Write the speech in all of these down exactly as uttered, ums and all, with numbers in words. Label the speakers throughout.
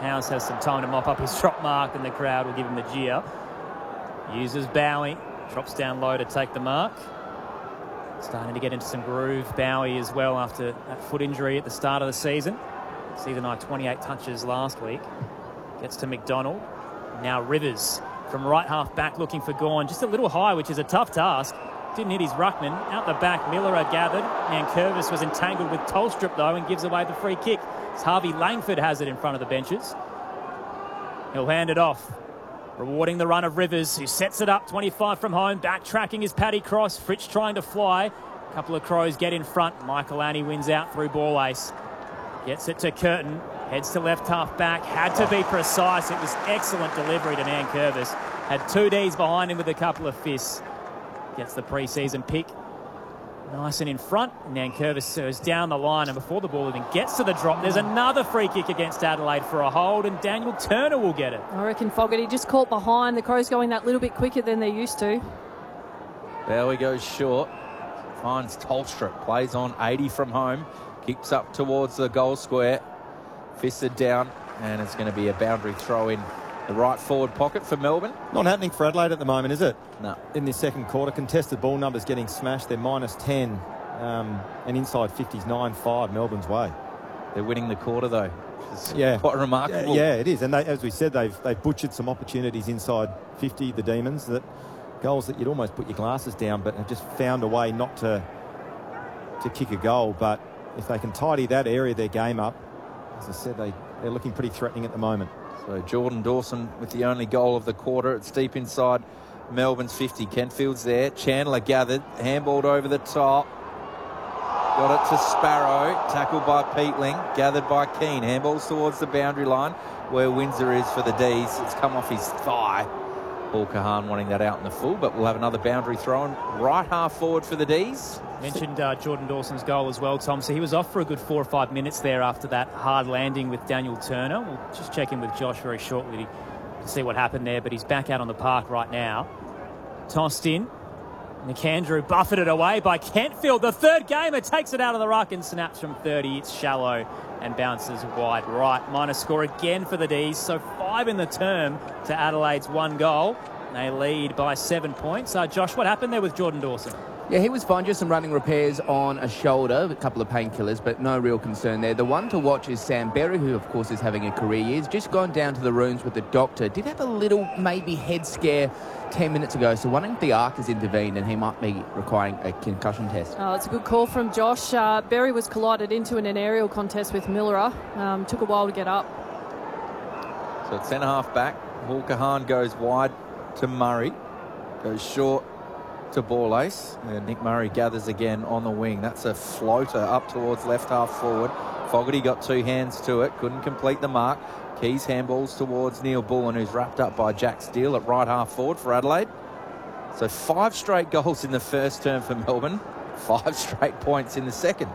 Speaker 1: House has some time to mop up his drop mark and the crowd will give him the jeer. Uses Bowie, drops down low to take the mark. Starting to get into some groove. Bowie as well after that foot injury at the start of the season. Season high twenty-eight touches last week. Gets to McDonald. Now Rivers from right half back looking for Gawn. Just a little high, which is a tough task. Didn't hit his ruckman. Out the back, Miller are gathered. Nankervis was entangled with Tolstrup, though, and gives away the free kick. It's Harvey Langford has it in front of the benches. He'll hand it off. Rewarding the run of Rivers, who sets it up, twenty-five from home. Backtracking is Paddy Cross. Fritsch trying to fly. A couple of Crows get in front. Michael Annie wins out through ball ace. Gets it to Curtin. Heads to left half back. Had to be precise. It was excellent delivery to Nankervis. Had two Ds behind him with a couple of fists. Gets the pre-season pick. Nice and in front. Nankervis goes down the line, and before the ball even gets to the drop, there's another free kick against Adelaide for a hold, and Daniel Turner will get it.
Speaker 2: I reckon Fogarty just caught behind. The Crows going that little bit quicker than they're used to.
Speaker 3: Bowie goes short. Finds Tolstrup. Plays on eighty from home. Kicks up towards the goal square. Fisted down, and it's going to be a boundary throw in the right forward pocket for Melbourne.
Speaker 4: Not happening for Adelaide at the moment, is it?
Speaker 3: No.
Speaker 4: In this second quarter, contested ball numbers getting smashed. They're minus ten, um, and inside fifties nine five Melbourne's way.
Speaker 3: They're winning the quarter, though. Which is
Speaker 4: yeah.
Speaker 3: quite remarkable.
Speaker 4: Yeah, yeah, it is. And they, as we said, they've they've butchered some opportunities inside fifty, the Demons, that goals that you'd almost put your glasses down, but have just found a way not to to kick a goal. But if they can tidy that area of their game up, as I said, they, they're looking pretty threatening at the moment.
Speaker 3: So Jordan Dawson with the only goal of the quarter. It's deep inside Melbourne's fifty. Kentfield's there. Chandler gathered. Handballed over the top. Got it to Sparrow. Tackled by Peatling. Gathered by Keane. Handballs towards the boundary line where Windsor is for the Ds. It's come off his thigh. Paul Kahan wanting that out in the full, but we'll have another boundary thrown right half forward for the Ds.
Speaker 1: Mentioned uh, Jordan Dawson's goal as well, Tom. So he was off for a good four or five minutes there after that hard landing with Daniel Turner. We'll just check in with Josh very shortly to see what happened there, but he's back out on the park right now. Tossed in. McAndrew buffeted away by Kentfield. The third gamer takes it out of the ruck and snaps from thirty. It's shallow and bounces wide right. Minus score again for the Ds. So five in the term to Adelaide's one goal. They lead by seven points. Uh, Josh, what happened there with Jordan Dawson?
Speaker 5: Yeah, he was fine, just some running repairs on a shoulder, a couple of painkillers, but no real concern there. The one to watch is Sam Berry, who of course is having a career year. He's just gone down to the rooms with the doctor. Did have a little maybe head scare ten minutes ago, so wondering if the ARC has intervened and he might be requiring a concussion test.
Speaker 2: Oh, it's a good call from Josh. Uh, Berry was collided into in an aerial contest with Miller. Um, took a while to get up.
Speaker 3: So it's centre half back. Kahan goes wide to Murray. Goes short to ball ace, and Nick Murray gathers again on the wing. That's a floater up towards left half forward. Fogarty got two hands to it, couldn't complete the mark. Keys handballs towards Neil Bullen, who's wrapped up by Jack Steele at right half forward for Adelaide. So five straight goals in the first term for Melbourne, five straight points in the second,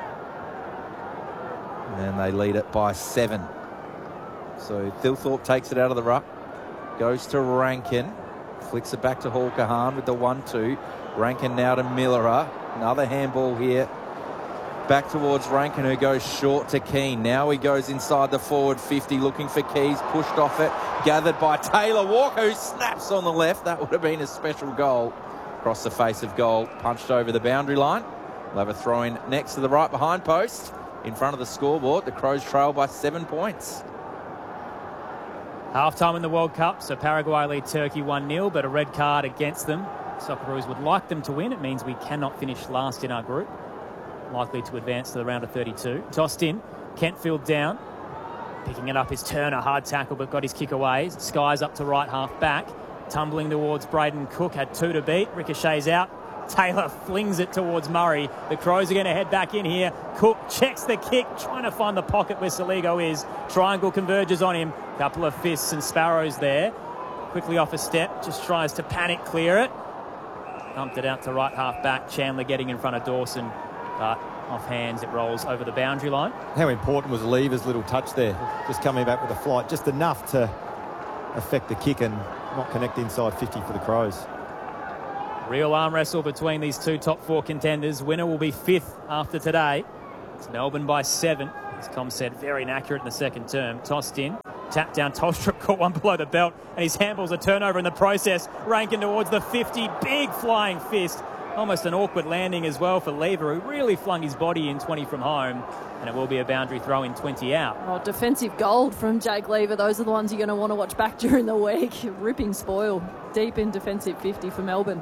Speaker 3: and they lead it by seven. So Thilthorpe takes it out of the ruck, goes to Rankin. Flicks it back to Hall Kahan with the one two. Rankin now to Millerer. Another handball here. Back towards Rankin, who goes short to Keane. Now he goes inside the forward fifty, looking for Keys. Pushed off it. Gathered by Taylor Walker, who snaps on the left. That would have been a special goal. Across the face of goal. Punched over the boundary line. We'll have a throw in next to the right behind post. In front of the scoreboard. The Crows trail by seven points.
Speaker 1: Half-time in the World Cup, so Paraguay lead Turkey one nil, but a red card against them. Socceroos would like them to win. It means we cannot finish last in our group. Likely to advance to the round of thirty-two. Tossed in, Kentfield down. Picking it up is Turner, hard tackle, but got his kick away. Skies up to right half-back. Tumbling towards Braden Cook, had two to beat. Ricochets out. Taylor flings it towards Murray. The Crows are going to head back in here. Cook checks the kick, trying to find the pocket where Saligo is. Triangle converges on him. Couple of fists and Sparrows there. Quickly off a step, just tries to panic clear it. Dumped it out to right half back. Chandler getting in front of Dawson, but off hands it rolls over the boundary line.
Speaker 4: How important was Lever's little touch there? Just coming back with a flight, just enough to affect the kick and not connect inside fifty for the Crows.
Speaker 1: Real arm wrestle between these two top four contenders. Winner will be fifth after today. It's Melbourne by seven. As Tom said, very inaccurate in the second term. Tossed in. tapped down. Tolstrup caught one below the belt, and his handballs a turnover in the process. Rankin towards the fifty. Big flying fist. Almost an awkward landing as well for Lever, who really flung his body in twenty from home. And it will be a boundary throw in twenty out.
Speaker 2: Oh, defensive gold from Jake Lever. Those are the ones you're going to want to watch back during the week. Ripping spoil. Deep in defensive fifty for Melbourne.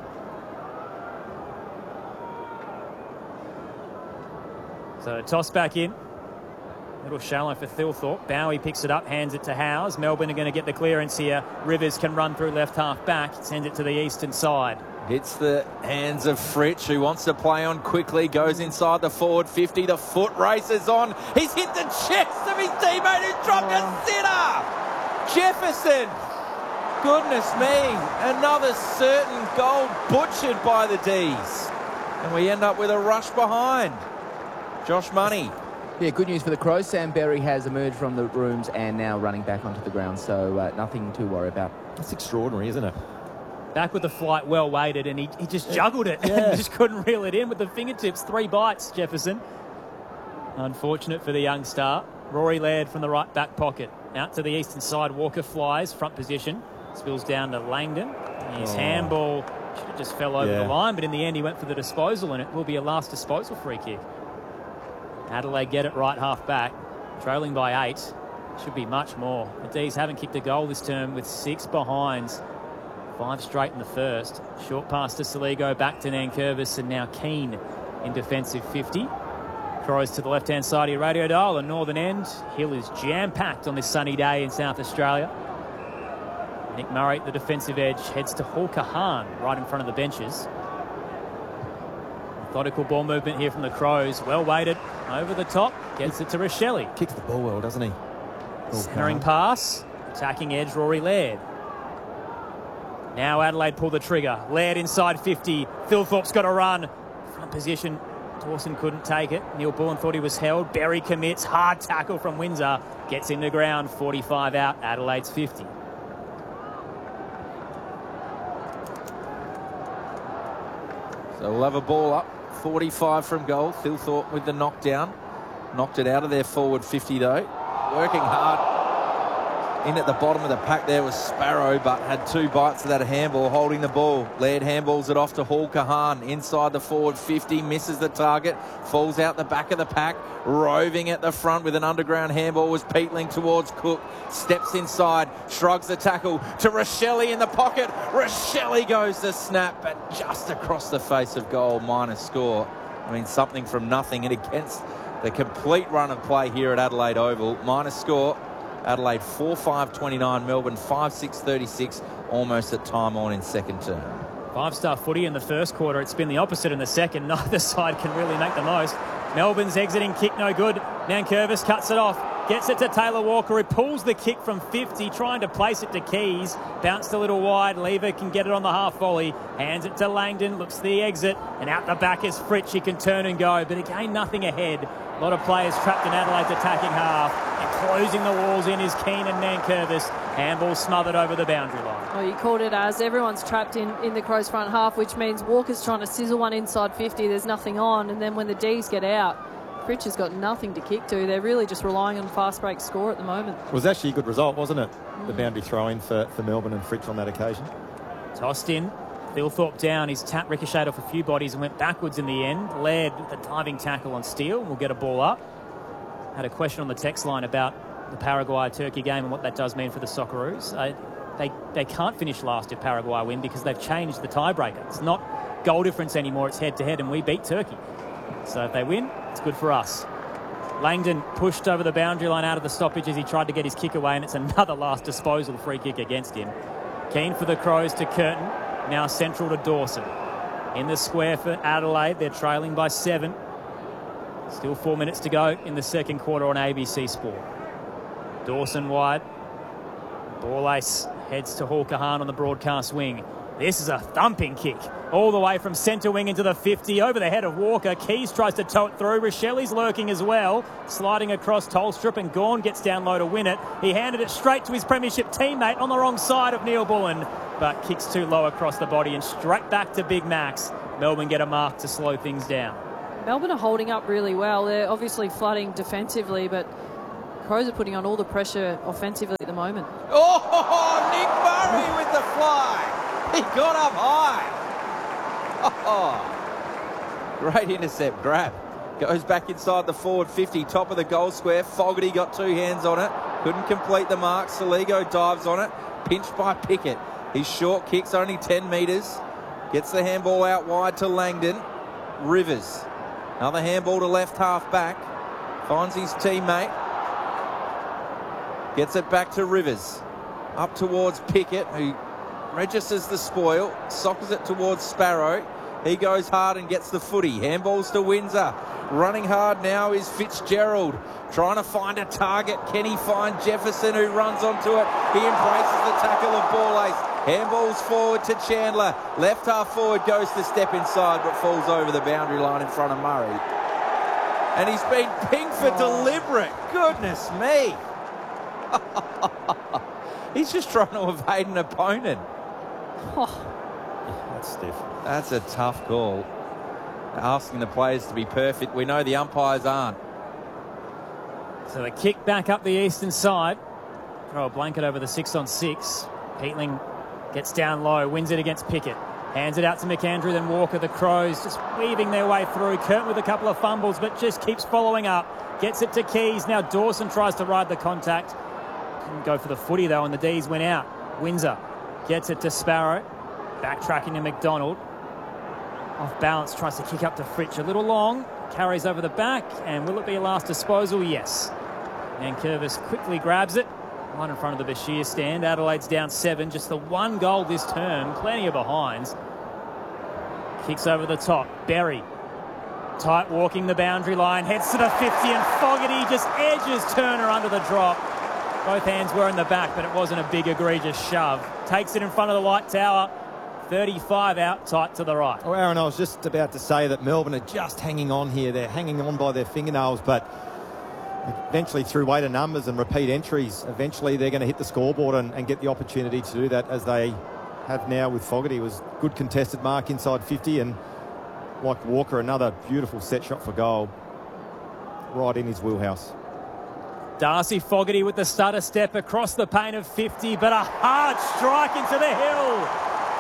Speaker 1: So toss back in. Little shallow for Thilthorpe. Bowie picks it up, hands it to Howes. Melbourne are going to get the clearance here. Rivers can run through left half back, send it to the eastern side.
Speaker 3: Hits the hands of Fritsch, who wants to play on quickly, goes inside the forward fifty. The foot races on. He's hit the chest of his teammate who's dropped a sitter. Jefferson. Goodness me. Another certain goal butchered by the D's. And we end up with a rush behind. Josh Money.
Speaker 5: Yeah, good news for the Crows. Sam Berry has emerged from the rooms and now running back onto the ground, so uh, nothing to worry about.
Speaker 4: That's extraordinary, isn't it?
Speaker 1: Back with the flight, well weighted, and he, he just juggled it
Speaker 4: Yeah.
Speaker 1: and just couldn't reel it in with the fingertips. Three bites, Jefferson. Unfortunate for the young star. Rory Laird from the right back pocket. Out to the eastern side, Walker flies, front position. Spills down to Langdon. His
Speaker 4: Oh.
Speaker 1: handball should have just fell over
Speaker 4: Yeah.
Speaker 1: the line, but in the end he went for the disposal, and it will be a last disposal free kick. Adelaide get it right half back, trailing by eight. Should be much more. The D's haven't kicked a goal this term with six behinds. Five straight in the first. Short pass to Saligo, back to Nankervis, and now Keane in defensive fifty. Crows to the left-hand side of your radio dial, the northern end. Hill is jam-packed on this sunny day in South Australia. Nick Murray, the defensive edge, heads to Hall Kahan, right in front of the benches. Methodical ball movement here from the Crows. Well weighted, over the top, gets it to Rochelle.
Speaker 4: Kicks the ball well, doesn't he?
Speaker 1: Centering pass, attacking edge, Rory Laird. Now Adelaide pull the trigger. Laird inside fifty. Thilthorpe's got to run. Front position. Dawson couldn't take it. Neil Bullen thought he was held. Berry commits. Hard tackle from Windsor. Gets in the ground. forty-five out. Adelaide's fifty.
Speaker 3: So we'll have a ball up. forty-five from goal. Thilthorpe with the knockdown. Knocked it out of their forward fifty though. Working hard. In at the bottom of the pack there was Sparrow, but had two bites of that handball, holding the ball. Laird handballs it off to Hall Kahan. Inside the forward fifty, misses the target, falls out the back of the pack. Roving at the front with an underground handball was Peatling towards Cook. Steps inside, shrugs the tackle to Rochelle in the pocket. Rochelle goes to snap, but just across the face of goal, minus score. I mean, something from nothing, and against the complete run of play here at Adelaide Oval, minus score. Adelaide four five twenty-nine, Melbourne five six thirty-six, almost at time on in second term.
Speaker 1: Five-star footy in the first quarter. It's been the opposite in the second. Neither side can really make the most. Melbourne's exiting kick no good. Nankervis cuts it off. Gets it to Taylor Walker, who pulls the kick from fifty, trying to place it to Keys. Bounced a little wide. Lever can get it on the half volley. Hands it to Langdon. Looks to the exit. And out the back is Fritsch. He can turn and go. But again, nothing ahead. A lot of players trapped in Adelaide's attacking half. And closing the walls in is Keane and Nankervis. Handball smothered over the boundary line.
Speaker 2: Well, you called it as everyone's trapped in, in the Crows front half, which means Walker's trying to sizzle one inside fifty. There's nothing on. And then when the D's get out, Fritsch has got nothing to kick to. They're really just relying on fast break score at the moment.
Speaker 4: It was actually a good result, wasn't it? Mm. The boundary throw-in for, for Melbourne and Fritsch on that occasion.
Speaker 1: Tossed in. Thilthorpe down. His tap ricocheted off a few bodies and went backwards in the end. Laird with a diving tackle on Steele. We'll get a ball up. Had a question on the text line about the Paraguay-Turkey game and what that does mean for the Socceroos. Uh, they, they can't finish last if Paraguay win because they've changed the tiebreaker. It's not goal difference anymore. It's head-to-head, and we beat Turkey. So if they win, it's good for us. Langdon pushed over the boundary line out of the stoppage as he tried to get his kick away, and it's another last disposal free kick against him. Keen for the Crows to Curtin, now central to Dawson. In the square for Adelaide, they're trailing by seven. Still four minutes to go in the second quarter on A B C Sport. Dawson wide. Ball ace heads to Hall Kahan on the broadcast wing. This is a thumping kick. All the way from centre wing into the fifty, over the head of Walker. Keys tries to tow it through. Rochelle's lurking as well. Sliding across Tolstrup, and Gawn gets down low to win it. He handed it straight to his premiership teammate on the wrong side of Neil Bullen, but kicks too low across the body and straight back to Big Max. Melbourne get a mark to slow things down.
Speaker 2: Melbourne are holding up really well. They're obviously flooding defensively, but Crows are putting on all the pressure offensively at the moment.
Speaker 3: Oh, Nick Murray with the fly. He got up high. Oh, great intercept, grab. Goes back inside the forward fifty, top of the goal square. Fogarty got two hands on it. Couldn't complete the mark. Soligo dives on it. Pinched by Pickett. His short kick's only ten metres. Gets the handball out wide to Langdon. Rivers. Another handball to left half back. Finds his teammate. Gets it back to Rivers. Up towards Pickett, who registers the spoil. Sockers it towards Sparrow. He goes hard and gets the footy. Handballs to Windsor. Running hard now is Fitzgerald. Trying to find a target. Can he find Jefferson, who runs onto it? He embraces the tackle of Borlase. Handballs forward to Chandler. Left half forward goes to step inside, but falls over the boundary line in front of Murray. And he's been pinged for deliberate. Goodness me. He's just trying to evade an opponent.
Speaker 2: Oh.
Speaker 4: That's stiff.
Speaker 3: That's a tough call. Asking the players to be perfect. We know the umpires aren't.
Speaker 1: So the kick back up the eastern side. Throw a blanket over the six on six. Peatling gets down low, wins it against Pickett. Hands it out to McAndrew, then Walker. The Crows just weaving their way through. Curtin with a couple of fumbles, but just keeps following up. Gets it to Keys. Now Dawson tries to ride the contact. Couldn't go for the footy, though, and the D's went out. Windsor gets it to Sparrow. Backtracking to McDonald. Off balance, tries to kick up to Fritsch. A little long. Carries over the back. And will it be a last disposal? Yes. Nankervis quickly grabs it. One in front of the Bashir stand. Adelaide's down seven. Just the one goal this term. Plenty of behinds. Kicks over the top. Berry. Tight walking the boundary line. Heads to the fifty, and Fogarty just edges Turner under the drop. Both hands were in the back, but it wasn't a big egregious shove. Takes it in front of the white tower. thirty-five out, tight to the right.
Speaker 4: Oh, Aaron, I was just about to say that Melbourne are just hanging on here. They're hanging on by their fingernails, but eventually through weight of numbers and repeat entries, eventually they're going to hit the scoreboard and, and get the opportunity to do that, as they have now with Fogarty. It was good contested mark inside fifty, and like Walker, another beautiful set shot for goal. Right in his wheelhouse.
Speaker 1: Darcy Fogarty with the stutter step across the paint of fifty, but a hard strike into the hill.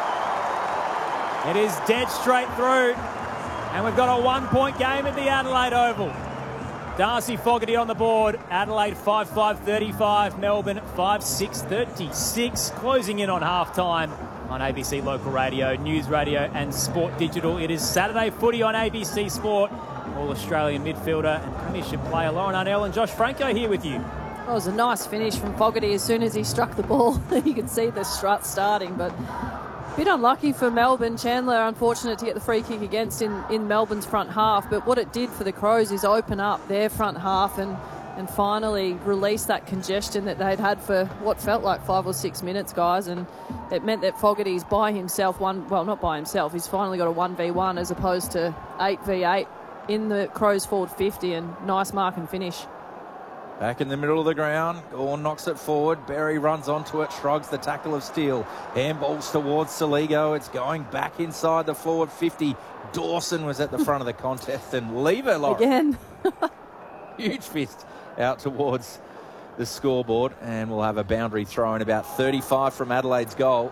Speaker 1: It is dead straight through, and we've got a one-point game at the Adelaide Oval. Darcy Fogarty on the board. Adelaide five five thirty-five, Melbourne five six thirty-six. Closing in on half-time on A B C Local Radio, News Radio and Sport Digital. It is Saturday footy on A B C Sport. All-Australian midfielder and premiership player Lauren Arnell and Josh Franco here with you.
Speaker 2: Well, it was a nice finish from Fogarty as soon as he struck the ball. You could see the strut starting, but a bit unlucky for Melbourne. Chandler, unfortunate to get the free kick against in, in Melbourne's front half, but what it did for the Crows is open up their front half and, and finally release that congestion that they'd had for what felt like five or six minutes, guys, and it meant that Fogarty's by himself, one well, not by himself, he's finally got a one v one as opposed to eight v eight in the Crows forward fifty, and nice mark and finish.
Speaker 3: Back in the middle of the ground, Gawn knocks it forward. Berry runs onto it, shrugs the tackle of Steele. Handballs towards Soligo. It's going back inside the forward fifty. Dawson was at the front of the contest, and lever, Lauren.
Speaker 2: Again.
Speaker 3: Huge fist out towards the scoreboard, and we'll have a boundary throw in about thirty-five from Adelaide's goal.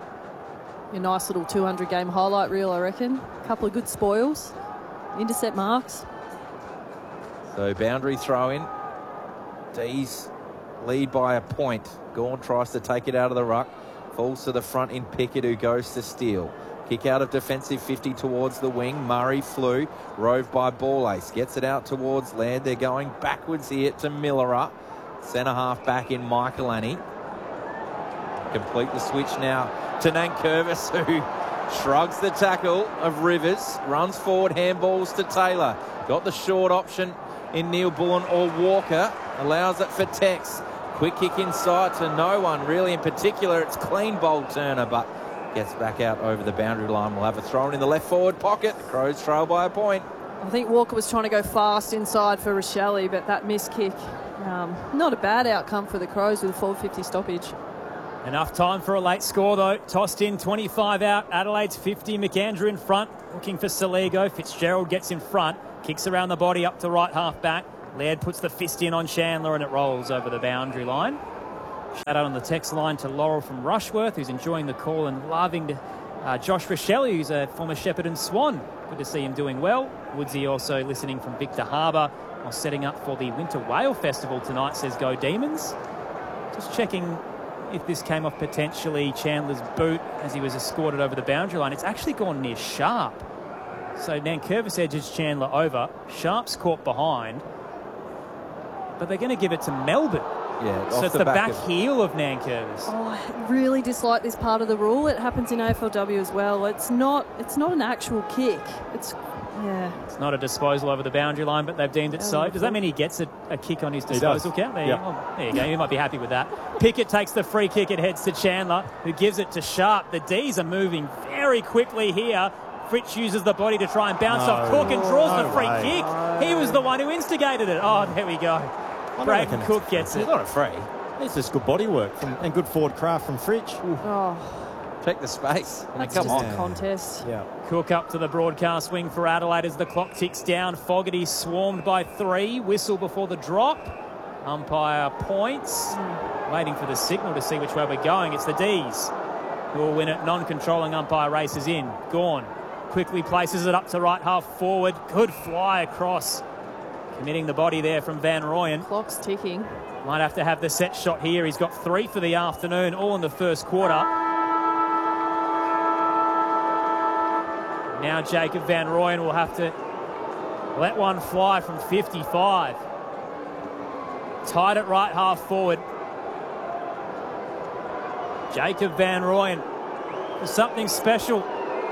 Speaker 2: A nice little two hundred game highlight reel, I reckon. A couple of good spoils. Intercept marks.
Speaker 3: So boundary throw in. D's lead by a point. Gawn tries to take it out of the ruck. Falls to the front in Pickett, who goes to Steele. Kick out of defensive fifty towards the wing. Murray flew. Rove by Borlase. Gets it out towards Laird. They're going backwards here to Millerer. Centre half back in Michaelani. Complete the switch now to Nankervis, who shrugs the tackle of Rivers. Runs forward, handballs to Taylor. Got the short option in Neil Bullen or Walker. Allows it for Tex. Quick kick inside to no one really in particular. It's clean bowl Turner, but gets back out over the boundary line. We'll have a throw in the left forward pocket. The Crows trail by a point.
Speaker 2: I think Walker was trying to go fast inside for Rochelle, but that missed kick. Um, not a bad outcome for the Crows with a forward fifty stoppage.
Speaker 1: Enough time for a late score, though. Tossed in, twenty-five out. Adelaide's fifty. McAndrew in front, looking for Soligo. Fitzgerald gets in front. Kicks around the body up to right half back. Laird puts the fist in on Chandler and it rolls over the boundary line. Shout out on the text line to Laurel from Rushworth, who's enjoying the call and loving to, uh, Josh Rochelle, who's a former Shepherd and Swan. Good to see him doing well. Woodsy also listening from Victor Harbour while setting up for the Winter Whale Festival tonight, says Go Demons. Just checking if this came off potentially Chandler's boot as he was escorted over the boundary line. It's actually gone near Sharp. So Nankervis edges Chandler over. Sharp's caught behind. But they're going to give it to Melbourne.
Speaker 3: Yeah,
Speaker 1: so
Speaker 3: off
Speaker 1: it's
Speaker 3: the
Speaker 1: the
Speaker 3: back
Speaker 1: back
Speaker 3: of-
Speaker 1: heel of Nankervis.
Speaker 2: Oh, I really dislike this part of the rule. It happens in A F L W as well. It's not. It's not an actual kick. It's yeah.
Speaker 1: It's not a disposal over the boundary line, but they've deemed it so. Does that mean he gets a, a kick on his
Speaker 4: does.
Speaker 1: disposal count? There,
Speaker 4: Yeah.
Speaker 1: you, oh, there you go. You might be happy with that. Pickett takes the free kick. It heads to Chandler, who gives it to Sharp. The D's are moving very quickly here. Fritsch uses the body to try and bounce
Speaker 4: No.
Speaker 1: off Cook and draws
Speaker 4: No
Speaker 1: the free
Speaker 4: way.
Speaker 1: kick. He was the one who instigated it. Oh, there we go.
Speaker 4: I
Speaker 1: Braden
Speaker 4: reckon
Speaker 1: Cook
Speaker 4: it's-
Speaker 1: gets
Speaker 4: It's
Speaker 1: it.
Speaker 4: not a free. It's just good body work from, and good forward craft from Fritsch.
Speaker 2: Oh,
Speaker 3: Check the space. I mean,
Speaker 2: that's
Speaker 3: come
Speaker 2: just
Speaker 3: on.
Speaker 2: a contest.
Speaker 4: Yeah.
Speaker 1: Cook up to the broadcast wing for Adelaide as the clock ticks down. Fogarty swarmed by three. Whistle before the drop. Umpire points. Waiting for the signal to see which way we're going. It's the D's who will win it. Non-controlling umpire races in. Gorn quickly places it up to right half forward. Good fly across. Committing the body there from Van Rooyen.
Speaker 2: Clock's ticking.
Speaker 1: Might have to have the set shot here. He's got three for the afternoon, all in the first quarter. Now Jacob Van Rooyen will have to let one fly from fifty-five. Tied at right half forward. Jacob Van Rooyen for something special.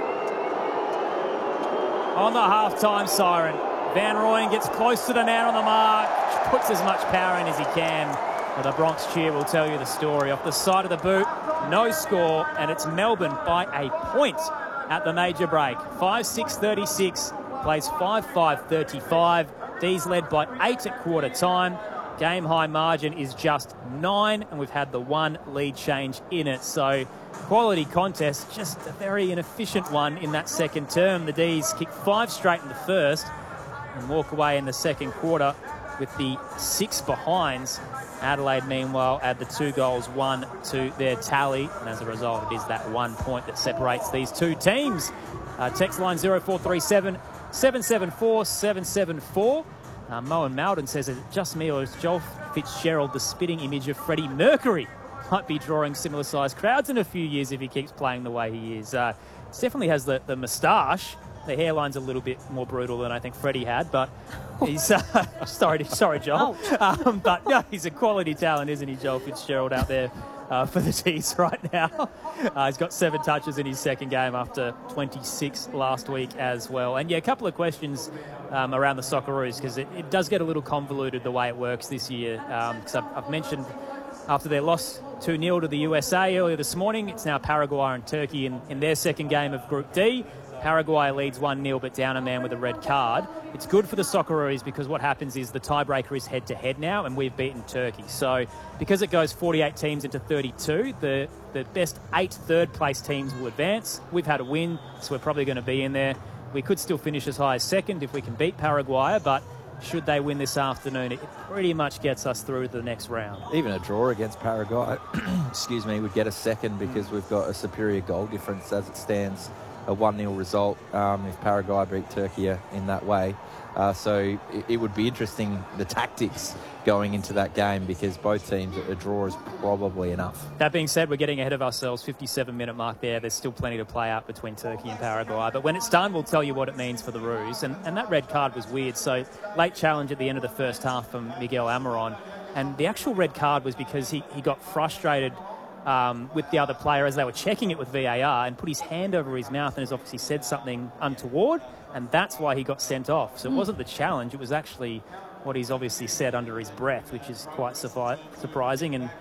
Speaker 1: On the half-time siren. Van Rooyen gets close to the man on the mark, puts as much power in as he can. Well, the Bronx cheer will tell you the story. Off the side of the boot, no score, and it's Melbourne by a point at the major break. five six thirty-six, plays five five thirty-five. D's led by eight at quarter time. Game high margin is just nine, and we've had the one lead change in it. So quality contest, just a very inefficient one in that second term. The D's kick five straight in the first and walk away in the second quarter with the six behinds. Adelaide, meanwhile, add the two goals, one to their tally. And as a result, it is that one point that separates these two teams. Uh, text line zero four three seven, seven seven four, seven seven four. Uh, Moen Malden says, is it just me or is Joel Fitzgerald the spitting image of Freddie Mercury? Might be drawing similar sized crowds in a few years if he keeps playing the way he is. Uh, definitely has the, the moustache. The hairline's a little bit more brutal than I think Freddie had, but he's uh, sorry, sorry, Joel. Um, but yeah, he's a quality talent, isn't he, Joel Fitzgerald out there uh, for the D's right now. Uh, he's got seven touches in his second game after twenty-six last week as well. And yeah, a couple of questions um, around the Socceroos because it, it does get a little convoluted the way it works this year. Because um, I've, I've mentioned after their loss two nil to the U S A earlier this morning, it's now Paraguay and Turkey in, in their second game of Group D. Paraguay leads one nil, but down a man with a red card. It's good for the Socceroos because what happens is the tiebreaker is head-to-head now, and we've beaten Turkey. So because it goes forty-eight teams into thirty-two, the, the best eight third-place teams will advance. We've had a win, so we're probably going to be in there. We could still finish as high as second if we can beat Paraguay, but should they win this afternoon, it pretty much gets us through to the next round.
Speaker 3: Even a draw against Paraguay, excuse me, would get a second because we've got a superior goal difference as it stands. A one nil result um, if Paraguay beat Turkey in that way. Uh, so it, it would be interesting, the tactics going into that game, because both teams, a draw is probably enough.
Speaker 1: That being said, we're getting ahead of ourselves. fifty-seven minute mark there. There's still plenty to play out between Turkey and Paraguay. But when it's done, we'll tell you what it means for the Roos. And, and that red card was weird. So late challenge at the end of the first half from Miguel Amaron. And the actual red card was because he, he got frustrated Um, with the other player as they were checking it with V A R and put his hand over his mouth and has obviously said something untoward, and that's why he got sent off. So it wasn't the challenge, it was actually what he's obviously said under his breath, which is quite surpri- surprising and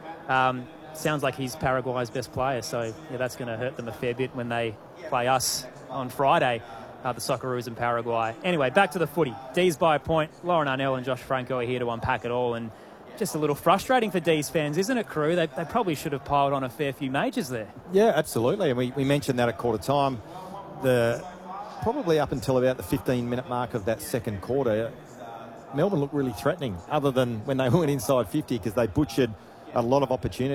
Speaker 1: um, sounds like he's Paraguay's best player. So yeah, that's going to hurt them a fair bit when they play us on Friday, uh, the Socceroos in Paraguay. Anyway, back to the footy. D's by a point. Lauren Arnell and Josh Franco are here to unpack it all, and just a little frustrating for D's fans, isn't it, Crew? They, they probably should have piled on a fair few majors there.
Speaker 4: Yeah, absolutely. And we, we mentioned that at quarter time. The probably up until about the fifteen minute mark of that second quarter, Melbourne looked really threatening, other than when they went inside fifty, because they butchered a lot of opportunities.